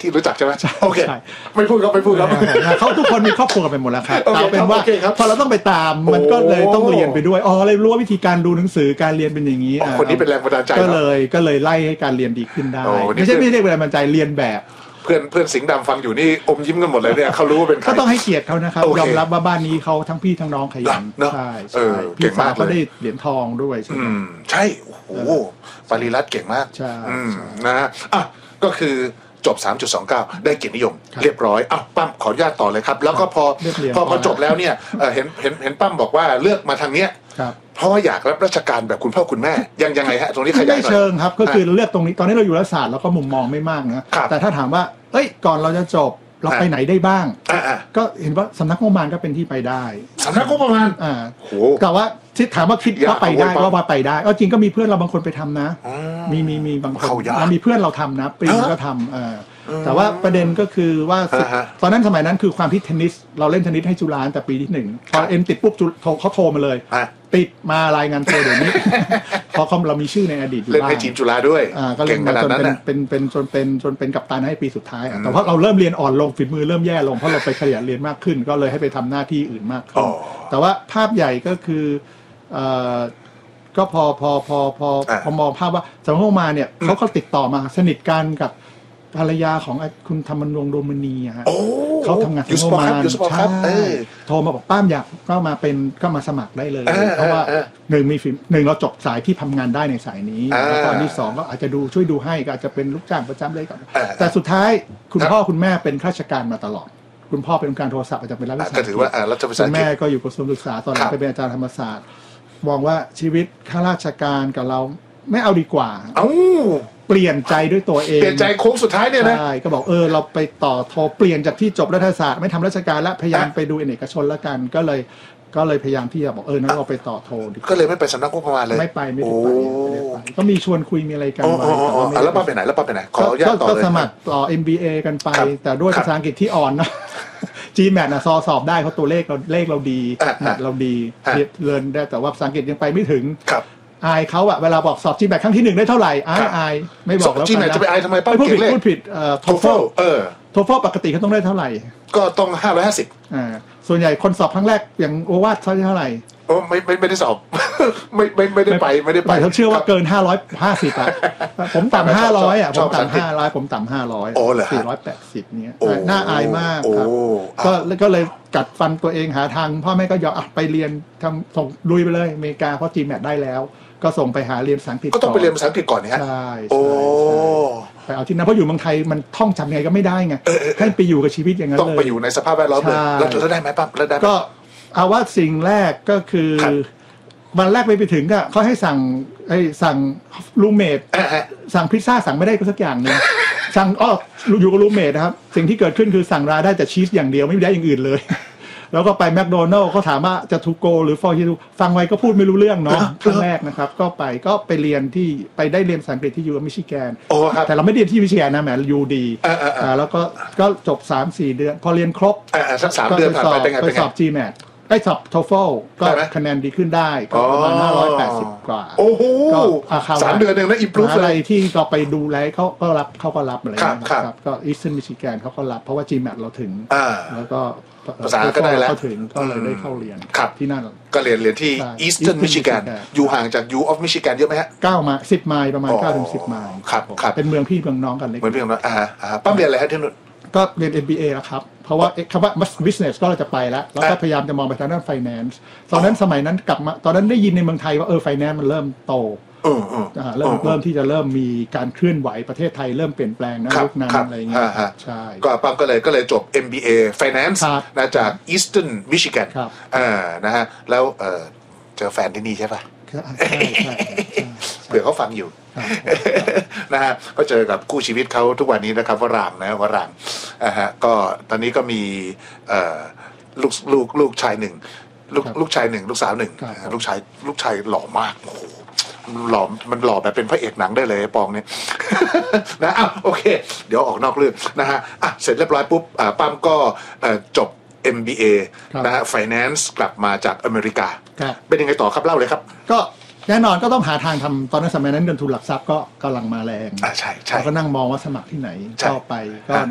ที่รู้จักใช่ไหมโอเคไม่พูดครับเขาทุกคนมีครอบครัวกันไปหมดแล้วครับเอาเป็นว่าพอเราต้องไปตามมันก็เลยต้องเรียนไปด้วยเลยรู้ว่าวิธีการดูหนังสือการเรียนเป็นอย่างนี้คนนี้เป็นแรงบันดาลใจก็เลยไล่ให้การเรียนดีขึ้นได้ไม่ใช่แรงบันดาลใจเรียนแบบเพื่อนสิงห์ดำฟังอยู่นี่อมยิ้มกันหมดเลยเนี่ยเขารู้ว่าเป็นใครก็ต้องให้เกียรติเขานะครับยอมรับว่าบ้านนี้เขาทั้งพี่ทั้งน้องขยันใช่เก่งมากก็ได้เหรียญทองด้วยใช่โอ้โหปริรัตน์เก่งมากใช่นะฮะก็คือจบ 3.29 ได้เกียรตินิยมเรียบร้อยปั้มขออนุญาตต่อเลยครับแล้วก็พอจบแล้วเนี่ยเห็นปั้มบอกว่าเลือกมาทางเนี้ยเพราะว่าอยากรับราชการแบบคุณพ่อคุณแม่ยังไงฮะตรงนี้ขยายหน่อยไม่เชิงครับก็คือเลือกตรงนี้ตอนนี้เราอยู่รัฐศาสตร์แล้วก็มุมมองไม่มากนะแต่ถ้าถามว่าก่อนเราจะจบเราไปไหนได้บ้างก็เห็นว่าสำนักงบประมาณก็เป็นที่ไปได้สำนักงบประมาณแต่ว่าที่ถามว่าคิดว่าไปได้ก็ว่าไปได้จริงก็มีเพื่อนเราบางคนไปทำนะมีบางคนมีเพื่อนเราทำนะปีนึงก็ทำแต่ว่าประเด็นก็คือว่าตอนนั้นสมัยนั้นคือความที่เทนนิสเราเล่นเทนนิสให้จุฬาแต่ปีที่1พอเอ็นติดปุ๊บเขาโทรมาเลยติดมารายงานตัวเดี๋ยวนี้เพราะเรามีชื่อในอดีตอยู่เล่นให้ทีมจุฬาด้วยก็เล่นมาจนเป็นกัปตันให้ปีสุดท้ายแต่ว่าเราเริ่มเรียนอ่อนลงฝีมือเริ่มแย่ลงเพราะเราไปขยันเรียนมากขึ้นก็เลยให้ไปทำหน้าที่อื่นมากขึ้นแต่ว่าภาพใหญ่ก็คือก็พอมองภาพว่าสำนักงบมาเนี่ยเขาก็ติดต่อมาสนิทกันกับภรรยาของคุณธรรมรงค์โดมณีฮะเขาทำงานสำนักงบมาใช่โทรมาบอกป้ามอยากก็มาสมัครได้เลยเพราะว่าหนึ่งเราจบสายที่ทำงานได้ในสายนี้แล้วก็อันที่2ก็อาจจะช่วยดูให้ก็อาจจะเป็นลูกจ้างประจำเลยก่อนแต่สุดท้ายคุณพ่อคุณแม่เป็นข้าราชการมาตลอดคุณพ่อเป็นการโทรศัพท์อาจจะเป็นรัฐวิสาหกิจก็ถือว่ารัฐวิสาหกิจคุณแม่ก็อยู่กระทรวงศึกษาตอนนั้นไปเป็นอาจารย์ธรรมศาสตร์มองว่าชีวิตข้าราชการกับเราไม่เอาดีกว่าเปลี่ยนใจด้วยตัวเองเปลี่ยนใจโค้งสุดท้ายเนี่ยนะใช่ก็บอกเราไปต่อโทเปลี่ยนจากที่จบรัฐศาสตร์ไม่ทำราชการแล้วพยายามไปดูเอกชนแล้วกันก็เลยพยายามที่จะบอกนั้นเราไปต่อโทก็เลยไม่ไปสำนักงบประมาณเลยไม่ได้ไปก็มีชวนคุยมีอะไรกันแล้วป้าไปไหนขออนุญาตต่อเลยก็สมัครต่อ MBA กันไปแต่ด้วยภาษาอังกฤษที่อ่อนนะ GMAT นะสอบได้เพราะตัวเลขเราดีแมทเราดีเรียนได้แต่ว่าภาษาอังกฤษยังไปไม่ถึงอายเขาเวลาบอกสอบ GMAT ครั้งที่1ได้เท่าไหร่อายไม่บอกแล้ว GMAT จะไปอายทำไมป้าพูดผิดTOEFL TOEFL ปกติเขาต้องได้เท่าไหร่ก็ต้อง550 ส่วนใหญ่คนสอบครั้งแรกอย่างโอวาทเท่าไหร่ไม่ได้สอบไม่ได้ไปเขาเชื่อว่าเกิน550อ่ะผมต่ำ500อ่ะผมต่ำ500ผมต่ำ500 480เนี้ยน่าอายมากครับก็เลยกัดฟันตัวเองหาทางพ่อแม่ก็ยอมไปเรียนส่งลุยไปเลยอเมริกาเพราะ GMAT ได้แล้วก็ส่งไปหาเรียนภาษาอังกฤษก็ต้องไปเรียนภาษาอังกฤษก่อนเนี่ยใช่ไปเอาที่นั่นเพราะอยู่เมืองไทยมันท่องจำไงก็ไม่ได้ไงให้ไปอยู่กับชีวิตอย่างนั้นเลยต้องไปอยู่ในสภาพแวดล้อมเลยแล้วได้ไหมปั๊บแล้วได้ก็เอาว่าสิ่งแรกก็คือวันแรกไปถึงก็เขาให้สั่งรูมเมทสั่งพิซซ่าสั่งไม่ได้ก็สักอย่างนึงสั่งอยู่กับรูมเมทนะครับสิ่งที่เกิดขึ้นคือสั่งได้แต่ชีสอย่างเดียวไม่ได้อย่างอื่นเลยแล้วก็ไปแมคโดนัลด์เขาถามว่าจะทูโกหรือฟอร์ฮิทูฟังไว้ก็พูดไม่รู้เรื่องเนาะครั้งแรกนะครับก็ไปเรียนที่ไปได้เรียนภาษาอังกฤษที่ยูมิชิแกนแต่เราไม่เรียนที่มิชิแกนนะแหมยูดีแล้วก็จบ 3-4 เดือนพอเรียนครบสัก3 เดือนผ่านไปเป็นไงไปสอบ GMAT ได้สอบ TOEFL ก็คะแนนดีขึ้นได้ก็ประมาณ580กว่าโอ้โห3 เดือนนึงนะอิมพรูฟอะไรที่เราไปดูแลเขาก็รับอะไรนะครับก็ Eastern Michigan เขาก็รับเพราะว่า GMAT เราถึงแล้วก็ภาษาก็ได้แล้วถึงก็เลยได้เข้าเรียนที่นั่นก็เรียนที่ Eastern Michigan อยู่ห่างจาก U of Michigan เยอะไหมฮะ 10 ไมล์ประมาณ 9-10 ไมล์ครับเป็นเมืองพี่เมืองน้องกันเลยเหมือนพี่เมืองน้องป้าเรียนอะไรฮะที่นู่นก็เรียน MBA แล้วครับเพราะว่าคำว่า business ก็เราจะไปแล้วก็พยายามจะมองไปทางด้าน finance ตอนนั้นสมัยนั้นกลับมาตอนนั้นได้ยินในเมืองไทยว่าfinance มันเริ่มโตเริ่มที่จะเริ่มมีการเคลื่อนไหวประเทศไทยเริ่มเปลี่ยนแปลงนะยุคนั้นอะไรเงี้ยใช่ก็ปั๊มก็เลยจบ MBA Finance นะจาก Eastern Michigan นะฮะแล้วเจอแฟนที่นี่ใช่ป่ะเผื่อเขาฟังอยู่นะฮะก็เจอกับคู่ชีวิตเขาทุกวันนี้นะครับวรางนะวรางก็ตอนนี้ก็มีลูกชาย1ลูกชาย1ลูกสาว1ลูกชายหล่อมากโอ้โหมันหล่อแบบเป็นพระเอกหนังได้เลยปองเนี่ยนะโอเคเดี๋ยวออกนอกเรื่องนะฮะเสร็จเรียบร้อยปุ๊บปั๊มก็จบ MBA นะฮะ Finance กลับมาจากอเมริกาเป็นยังไงต่อครับเล่าเลยครับก็แน่นอนก็ต้องหาทางทำตอนนั้นสมัยนั้นเงินทุนหลักทรัพย์ก็กำลังมาแรงใช่ก็นั่งมองว่าสมัครที่ไหนก็ไปก็